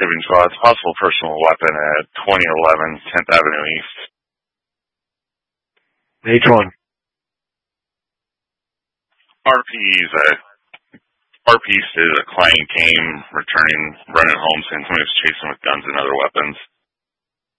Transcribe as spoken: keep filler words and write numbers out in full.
Saving Squad. Possible personal weapon at twenty eleven tenth Avenue East. H one. R P is a R P is a client came returning, running home, saying somebody was chasing with guns and other weapons.